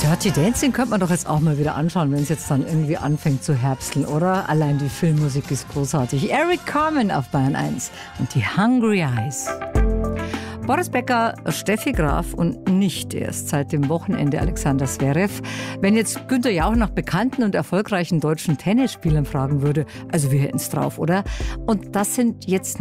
Dirty Dancing könnte man doch jetzt auch mal wieder anschauen, wenn es jetzt dann irgendwie anfängt zu herbsteln, oder? Allein die Filmmusik ist großartig. Eric Carmen auf Bayern 1 und die Hungry Eyes. Boris Becker, Steffi Graf und nicht erst seit dem Wochenende Alexander Zverev. Wenn jetzt Günther Jauch nach bekannten und erfolgreichen deutschen Tennisspielern fragen würde, also wir hätten es drauf, oder? Und das sind jetzt